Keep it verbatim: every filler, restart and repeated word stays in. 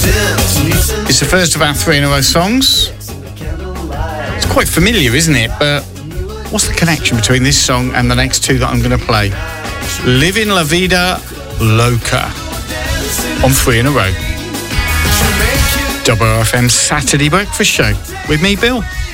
It's the first of our three in a row songs. It's quite familiar, isn't it? But what's the connection between this song and the next two that I'm going to play? Living La Vida Loca on three in a row. Double R F M Saturday Breakfast Show with me, Bill.